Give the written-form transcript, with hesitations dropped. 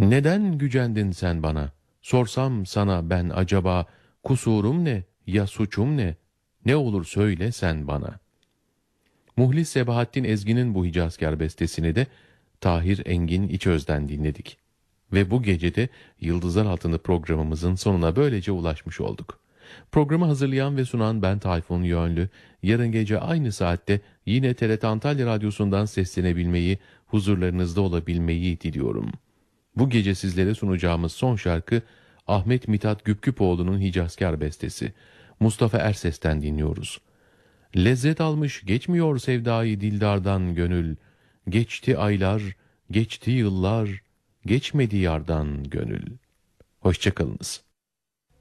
Neden gücendin sen bana? Sorsam sana ben acaba, kusurum ne, ya suçum ne? Ne olur söyle sen bana. Muhlis Sebahattin Ezgi'nin bu Hicazkar bestesini de Tahir Engin İçöz'den dinledik. Ve bu gecede Yıldızlar Altını programımızın sonuna böylece ulaşmış olduk. Programı hazırlayan ve sunan ben Tayfun Yönlü. Yarın gece aynı saatte yine TRT Antalya Radyosu'ndan seslenebilmeyi, huzurlarınızda olabilmeyi diliyorum. Bu gece sizlere sunacağımız son şarkı Ahmet Mithat Güpküpoğlu'nun Hicazkar bestesi. Mustafa Erses'ten dinliyoruz. Lezzet almış geçmiyor sevdayı dildardan gönül. Geçti aylar, geçti yıllar, geçmedi yardan gönül. Hoşça kalınız.